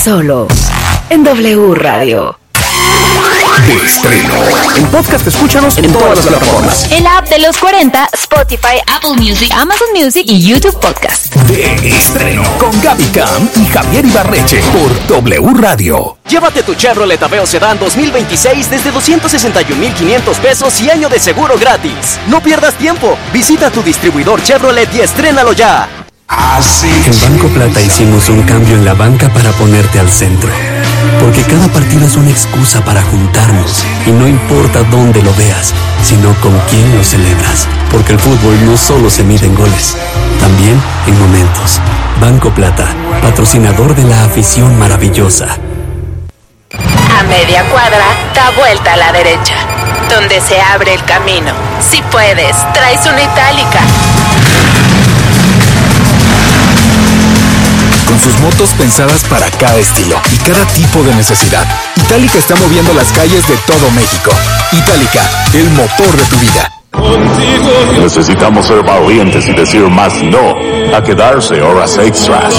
solo en W Radio. De estreno. En podcast escúchanos en todas las plataformas. El app de los 40, Spotify, Apple Music, Amazon Music y YouTube Podcast. De estreno. Con Gaby Cam y Javier Ibarreche por W Radio. Llévate tu Chevrolet Aveo Sedán 2026 desde 261,500 pesos y año de seguro gratis. No pierdas tiempo. Visita tu distribuidor Chevrolet y estrénalo ya. En Banco Plata hicimos un cambio en la banca para ponerte al centro. Porque cada partido es una excusa para juntarnos. Y no importa dónde lo veas, sino con quién lo celebras. Porque el fútbol no solo se mide en goles, también en momentos. Banco Plata, patrocinador de la afición maravillosa. A media cuadra, da vuelta a la derecha, donde se abre el camino. Si puedes, traes una itálica. Con sus motos pensadas para cada estilo y cada tipo de necesidad, Itálica está moviendo las calles de todo México. Itálica, el motor de tu vida. Necesitamos ser valientes y decir más no a quedarse horas extras.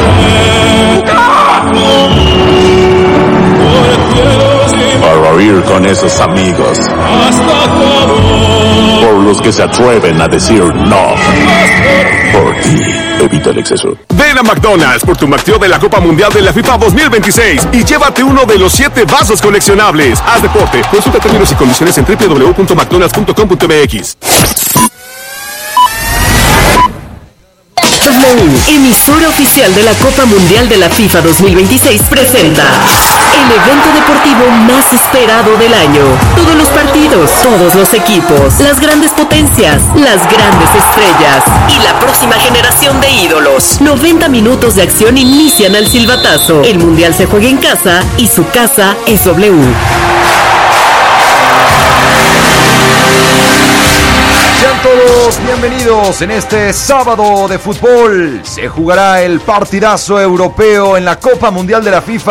Para ir con esos amigos. Por los que se atreven a decir no. Por ti, evita el exceso. Ven a McDonald's por tu McTeo de la Copa Mundial de la FIFA 2026 y llévate uno de los 7 vasos coleccionables. Haz deporte. Consulta términos y condiciones en www.mcdonalds.com.mx. Emisora oficial de la Copa Mundial de la FIFA 2026 presenta el evento deportivo más esperado del año. Todos los partidos, todos los equipos, las grandes potencias, las grandes estrellas y la próxima generación de ídolos. 90 minutos de acción inician al silbatazo. El Mundial se juega en casa y su casa es W. Sean todos bienvenidos en este sábado de fútbol. Se jugará el partidazo europeo en la Copa Mundial de la FIFA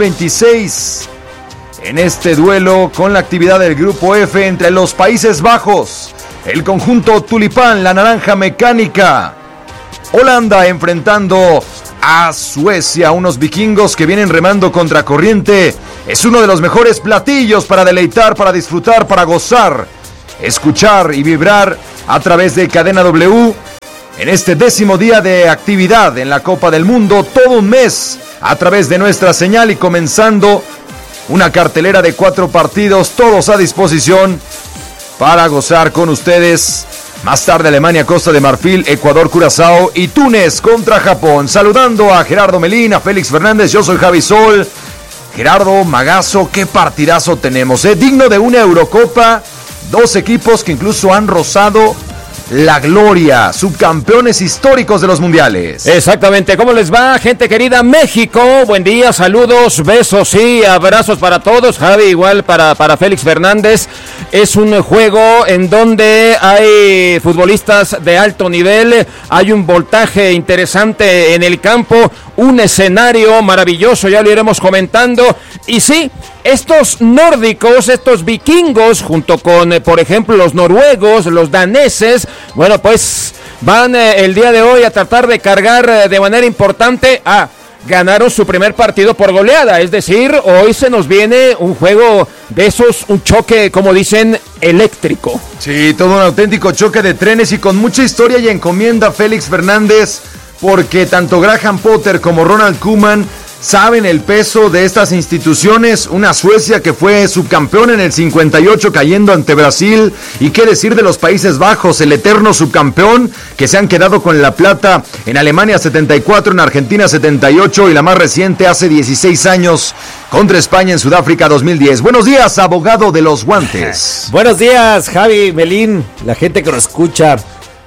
2026. En este duelo con la actividad del Grupo F entre los Países Bajos, el conjunto Tulipán, la Naranja Mecánica, Holanda enfrentando a Suecia, unos vikingos que vienen remando contra corriente. Es uno de los mejores platillos para deleitar, para disfrutar, para gozar, escuchar y vibrar a través de Cadena W en este 10º día de actividad en la Copa del Mundo, todo un mes a través de nuestra señal y comenzando una cartelera de 4 partidos, todos a disposición para gozar con ustedes. Más tarde Alemania, Costa de Marfil, Ecuador, Curazao y Túnez contra Japón. Saludando a Gerardo Melín, a Félix Fernández, yo soy Javi Sol. Gerardo, Magazo, qué partidazo tenemos, digno de una Eurocopa. 2 equipos que incluso han rozado la gloria, subcampeones históricos de los mundiales. Exactamente, ¿cómo les va, gente querida? México, buen día, saludos, besos y abrazos para todos. Javi, igual para Félix Fernández. Es un juego en donde hay futbolistas de alto nivel, hay un voltaje interesante en el campo, un escenario maravilloso, ya lo iremos comentando. Y sí, estos nórdicos, estos vikingos, junto con, por ejemplo, los noruegos, los daneses, bueno, pues van el día de hoy a tratar de cargar de manera importante a... Ganaron su primer partido por goleada, es decir, hoy se nos viene un juego de esos, un choque, como dicen, eléctrico. Sí, todo un auténtico choque de trenes y con mucha historia y encomienda Félix Fernández, porque tanto Graham Potter como Ronald Koeman saben el peso de estas instituciones. Una Suecia que fue subcampeón en el 58 cayendo ante Brasil, y qué decir de los Países Bajos, el eterno subcampeón, que se han quedado con la plata en Alemania 74, en Argentina 78 y la más reciente hace 16 años contra España en Sudáfrica 2010. Buenos días, abogado de los guantes. Buenos días, Javi, Melín, la gente que nos escucha.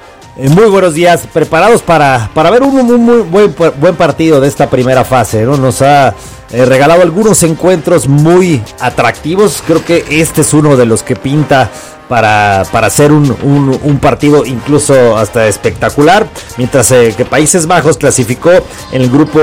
Muy buenos días, preparados para ver un muy buen partido de esta primera fase, ¿no? Nos ha regalado algunos encuentros muy atractivos. Creo que este es uno de los que pinta para hacer un partido incluso hasta espectacular. Mientras que Países Bajos clasificó en el grupo,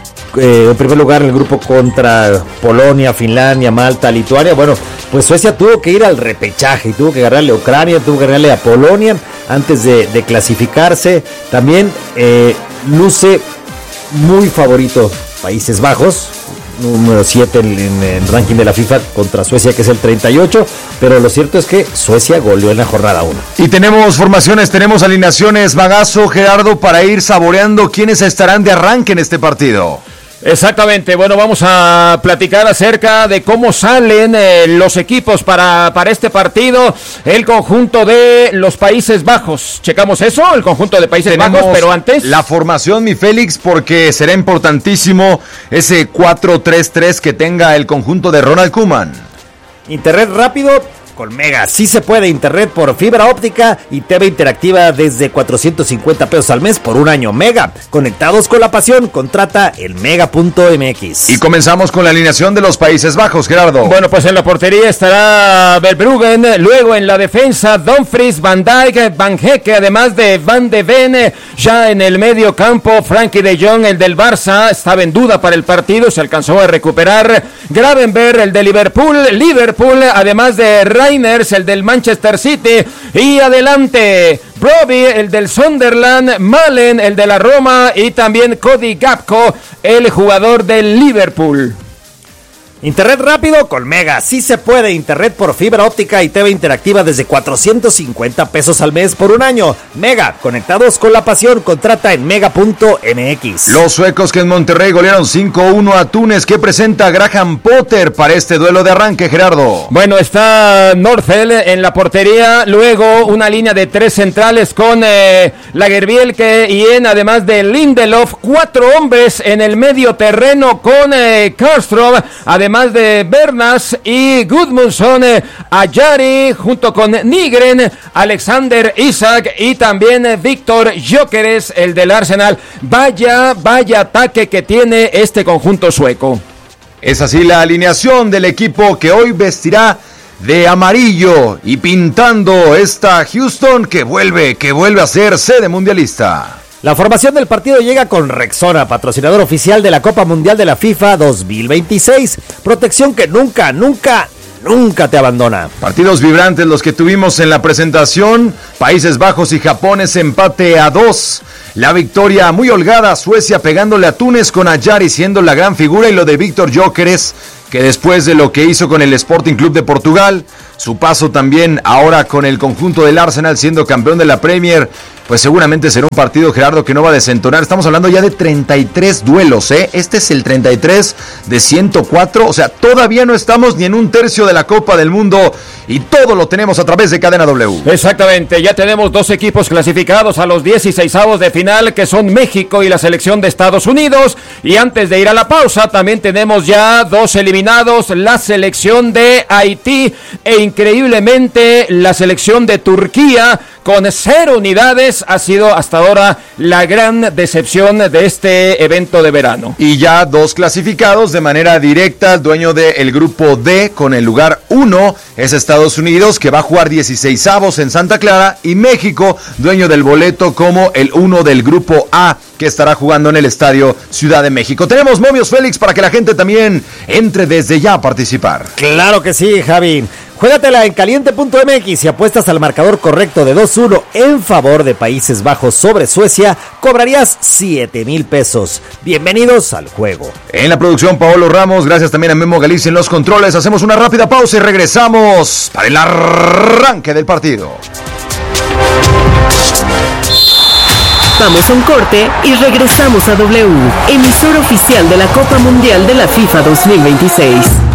en primer lugar en el grupo contra Polonia, Finlandia, Malta, Lituania. Bueno, pues Suecia tuvo que ir al repechaje y tuvo que ganarle a Ucrania, tuvo que ganarle a Polonia antes de clasificarse. También luce muy favorito Países Bajos, número 7 en el ranking de la FIFA, contra Suecia, que es el 38, pero lo cierto es que Suecia goleó en la jornada 1. Y tenemos formaciones, tenemos alineaciones, Magazo, Gerardo, para ir saboreando quiénes estarán de arranque en este partido. Exactamente, bueno, vamos a platicar acerca de cómo salen los equipos para este partido. El conjunto de los Países Bajos, ¿checamos eso? El conjunto de Países Bajos, pero antes la formación, mi Félix, porque será importantísimo ese 4-3-3 que tenga el conjunto de Ronald Koeman. Internet rápido con Mega. Sí se puede, internet por fibra óptica y TV interactiva desde 450 pesos al mes por un año. Mega, conectados con la pasión, contrata en mega.mx. Y comenzamos con la alineación de los Países Bajos, Gerardo. Bueno, pues en la portería estará Verbruggen, luego en la defensa Dumfries, Van Dijk, Van Hecke, además de Van de Ven. Ya en el medio campo, Frankie de Jong, el del Barça, estaba en duda para el partido, se alcanzó a recuperar. Gravenberch, el de Liverpool, además de Reiners, el del Manchester City, y adelante Brobbey, el del Sunderland, Malen, el de la Roma, y también Cody Gakpo, el jugador del Liverpool. Internet rápido con Mega. Sí se puede, internet por fibra óptica y TV interactiva desde 450 pesos al mes por un año. Mega, conectados con la pasión, contrata en mega.mx. Los suecos que en Monterrey golearon 5-1 a Túnez. ¿Qué presenta Graham Potter para este duelo de arranque, Gerardo? Bueno, está Norfeld en la portería, luego una línea de 3 centrales con Lagerbielke y además de Lindelof, 4 hombres en el medio terreno con Karlström, además de Bernas y Gudmundsson, Ayari junto con Nygren, Alexander Isak y también Víctor Gyökeres, el del Arsenal. Vaya ataque que tiene este conjunto sueco. Es así la alineación del equipo que hoy vestirá de amarillo y pintando esta Houston que vuelve a ser sede mundialista. La formación del partido llega con Rexona, patrocinador oficial de la Copa Mundial de la FIFA 2026. Protección que nunca te abandona. Partidos vibrantes los que tuvimos en la presentación. Países Bajos y Japón, ese empate a 2. La victoria muy holgada, Suecia pegándole a Túnez con Ayari siendo la gran figura, y lo de Víctor Gyökeres, que después de lo que hizo con el Sporting Club de Portugal, su paso también ahora con el conjunto del Arsenal siendo campeón de la Premier, pues seguramente será un partido, Gerardo, que no va a desentonar. Estamos hablando ya de 33 duelos, ¿eh? Este es el 33 de 104, o sea, todavía no estamos ni en un tercio de la Copa del Mundo y todo lo tenemos a través de Cadena W. Exactamente, ya tenemos 2 equipos clasificados a los 16avos de final, que son México y la selección de Estados Unidos, y antes de ir a la pausa también tenemos ya 2 eliminados, la selección de Haití e increíblemente la selección de Turquía, con 0 unidades, ha sido hasta ahora la gran decepción de este evento de verano. Y ya 2 clasificados de manera directa, dueño del grupo D con el lugar 1 es Estados Unidos, que va a jugar 16avos en Santa Clara, y México, dueño del boleto como el 1 del grupo A, que estará jugando en el Estadio Ciudad de México. Tenemos momios, Félix, para que la gente también entre desde ya a participar. Claro que sí, Javi. Juégatela en caliente.mx y apuestas al marcador correcto de 2-1 en favor de Países Bajos sobre Suecia, cobrarías 7,000 pesos. Bienvenidos al juego. En la producción, Paolo Ramos, gracias también a Memo Galicia en los controles. Hacemos una rápida pausa y regresamos para el arranque del partido. Vamos a un corte y regresamos a W, emisora oficial de la Copa Mundial de la FIFA 2026.